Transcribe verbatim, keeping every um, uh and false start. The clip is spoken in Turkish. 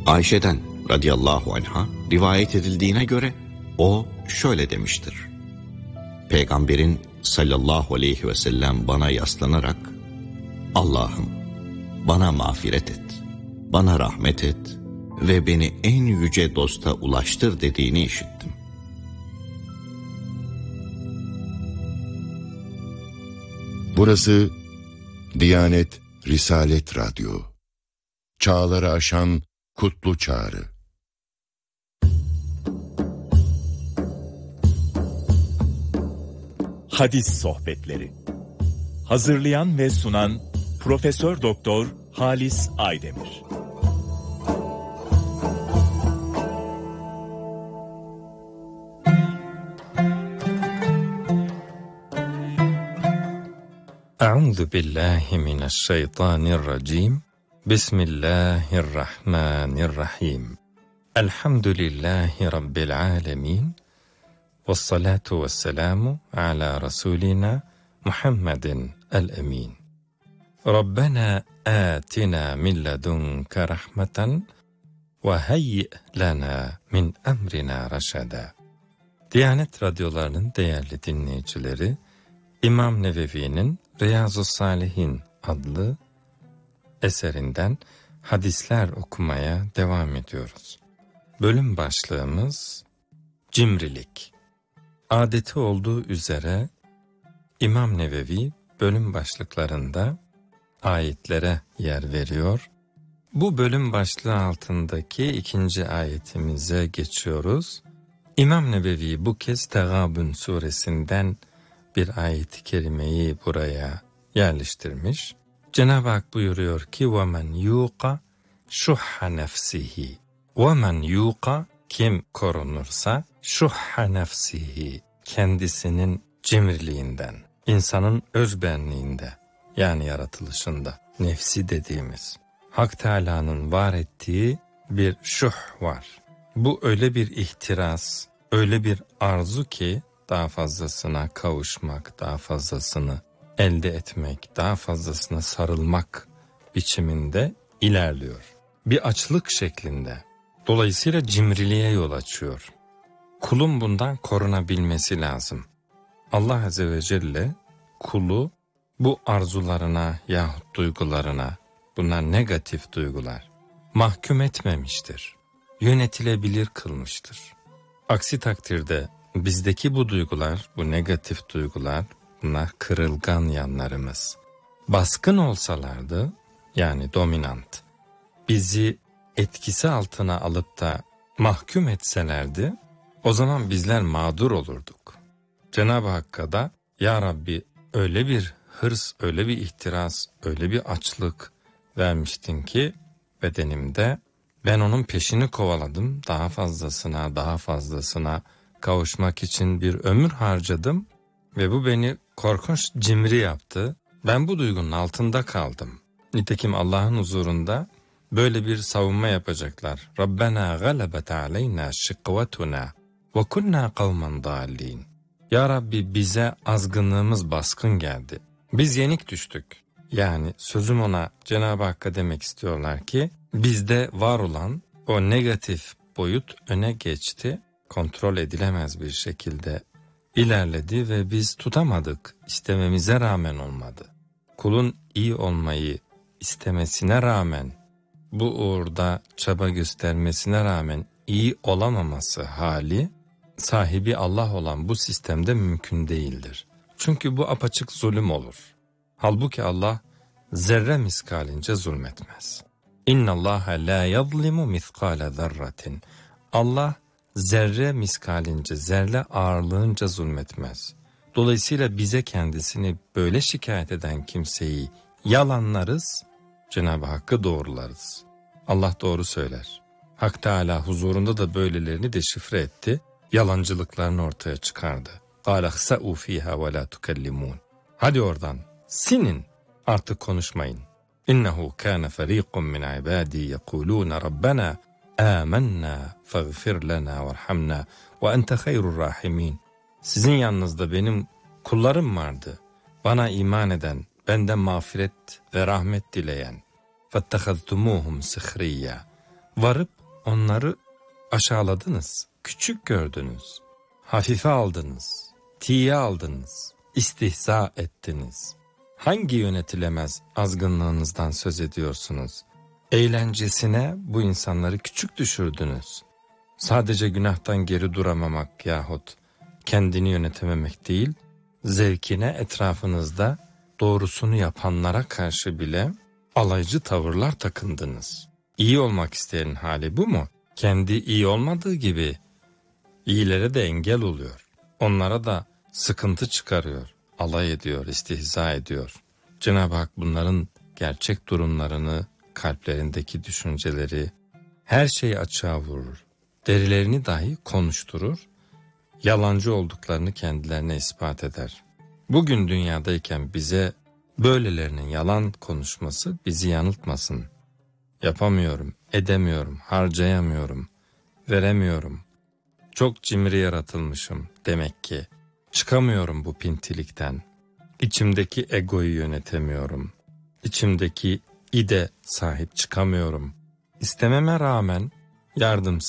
Ayşe'den radıyallahu anha rivayet edildiğine göre o şöyle demiştir. Peygamberin sallallahu aleyhi ve sellem bana yaslanarak Allah'ım bana mağfiret et, bana rahmet et ve beni en yüce dosta ulaştır dediğini işittim. Burası Diyanet Risalet Radyo. Çağları aşan kutlu çağrı. Hadis sohbetleri. Hazırlayan ve sunan Profesör Doktor Halis Aydemir. Euzu billahi mineşşeytanirracim. Bismillahirrahmanirrahim. Elhamdülillahi rabbil alamin. Vessalatu vesselamu ala rasulina Muhammedin el-emin. Rabbena atina min ledunke rahmeten ve hayyi lana min emrina raşada. Diyanet radyolarının değerli dinleyicileri, İmam Nevevi'nin Riyazu Salihin adlı eserinden hadisler okumaya devam ediyoruz. Bölüm başlığımız cimrilik. Adeti olduğu üzere İmam Nevevi bölüm başlıklarında ayetlere yer veriyor. Bu bölüm başlığı altındaki ikinci ayetimize geçiyoruz. İmam Nevevi bu kez Tegâbun suresinden bir ayet-i kerimeyi buraya yerleştirmiş. Cenab-ı Hak buyuruyor ki وَمَنْ يُوقَ شُحَّ نَفْسِهِ وَمَنْ يُوقَ kim korunursa şuhha nefsihi kendisinin cimriliğinden, insanın özbenliğinde yani yaratılışında nefsi dediğimiz Hak Teâlâ'nın var ettiği bir şuh var. Bu öyle bir ihtiras, öyle bir arzu ki daha fazlasına kavuşmak, daha fazlasını elde etmek, daha fazlasına sarılmak biçiminde ilerliyor. Bir açlık şeklinde. Dolayısıyla cimriliğe yol açıyor. Kulun bundan korunabilmesi lazım. Allah Azze ve Celle kulu bu arzularına yahut duygularına, bunlar negatif duygular, mahkum etmemiştir. Yönetilebilir kılmıştır. Aksi takdirde bizdeki bu duygular, bu negatif duygular, bunlar kırılgan yanlarımız. Baskın olsalardı, yani dominant, bizi etkisi altına alıp da mahkum etselerdi, o zaman bizler mağdur olurduk. Cenab-ı Hakk'a da, Ya Rabbi öyle bir hırs, öyle bir ihtiras, öyle bir açlık vermiştin ki bedenimde, ben onun peşini kovaladım, daha fazlasına, daha fazlasına kavuşmak için bir ömür harcadım ve bu beni korkunç cimri yaptı. Ben bu duygunun altında kaldım. Nitekim Allah'ın huzurunda böyle bir savunma yapacaklar. Rabbena galebet aleyna şikvetuna ve kunna kavmen dallin. Ya Rabbi bize azgınlığımız baskın geldi. Biz yenik düştük. Yani sözüm ona Cenab-ı Hakk'a demek istiyorlar ki bizde var olan o negatif boyut öne geçti. Kontrol edilemez bir şekilde ilerledi ve biz tutamadık. İstememize rağmen olmadı. Kulun iyi olmayı istemesine rağmen, bu uğurda çaba göstermesine rağmen iyi olamaması hali, sahibi Allah olan bu sistemde mümkün değildir. Çünkü bu apaçık zulüm olur. Halbuki Allah zerre miskalince zulmetmez. İnna Allaha la yazlimu miskale zerratin. Allah zerre miskalince, zerre ağırlığınca zulmetmez. Dolayısıyla bize kendisini böyle şikayet eden kimseyi yalanlarız, Cenab-ı Hakk'ı doğrularız. Allah doğru söyler. Hak Teâlâ huzurunda da böylelerini deşifre etti, yalancılıklarını ortaya çıkardı. قَالَ اخْسَئُوا ف۪يهَا وَلَا تُكَلِّمُونَ. Hadi oradan, sinin, artık konuşmayın. اِنَّهُ كَانَ فَر۪يقٌ مِنْ عِبَادِي يَقُولُونَ رَبَّنَا آمَنَّا فَاغْفِرْ لَنَا وَارْحَمْنَا وَاَنْتَ خَيْرُ الرَّاحِمِينَ. Sizin yanınızda benim kullarım vardı. Bana iman eden, benden mağfiret ve rahmet dileyen. فَاتَّخَذْتُمُوهُمْ سِخْرِيًّا. Varıp onları aşağıladınız, küçük gördünüz, hafife aldınız, tiye aldınız, istihza ettiniz. Hangi yönetilemez azgınlığınızdan söz ediyorsunuz? Eğlencesine bu insanları küçük düşürdünüz. Sadece günahtan geri duramamak yahut kendini yönetememek değil, zevkine etrafınızda doğrusunu yapanlara karşı bile alaycı tavırlar takındınız. İyi olmak isteyenin hali bu mu? Kendi iyi olmadığı gibi iyilere de engel oluyor. Onlara da sıkıntı çıkarıyor, alay ediyor, istihza ediyor. Cenab-ı Hak bunların gerçek durumlarını, kalplerindeki düşünceleri, her şeyi açığa vurur. Derilerini dahi konuşturur, yalancı olduklarını kendilerine ispat eder. Bugün dünyadayken bize böylelerinin yalan konuşması bizi yanıltmasın. Yapamıyorum, edemiyorum, harcayamıyorum, veremiyorum. Çok cimri yaratılmışım demek ki. Çıkamıyorum bu pintilikten. İçimdeki egoyu yönetemiyorum. İçimdeki ide sahip çıkamıyorum. İstememe rağmen yardımsız